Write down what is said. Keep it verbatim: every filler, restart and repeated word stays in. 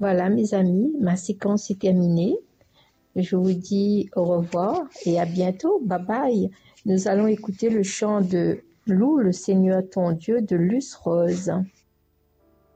Voilà, mes amis, ma séquence est terminée. Je vous dis au revoir et à bientôt. Bye bye. Nous allons écouter le chant de Loue le Seigneur ton Dieu de Luce Rose.